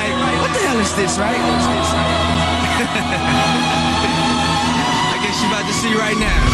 like, what the hell is this, right? I guess you're about to see right now.